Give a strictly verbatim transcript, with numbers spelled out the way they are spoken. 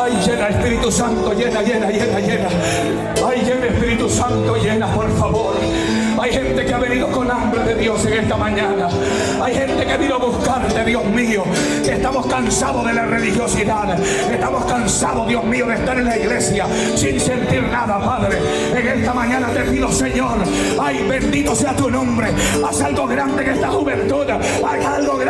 Ay, llena, Espíritu Santo, llena, llena, llena, llena. Ay, llena, Espíritu Santo, llena, por favor. Hay gente que ha venido con hambre de Dios en esta mañana. Hay gente que vino a buscarte, Dios mío. Estamos cansados de la religiosidad. Estamos cansados, Dios mío, de estar en la iglesia sin sentir nada, Padre. En esta mañana te pido, Señor, ay, bendito sea tu nombre. Haz algo grande en esta juventud. Haz algo grande.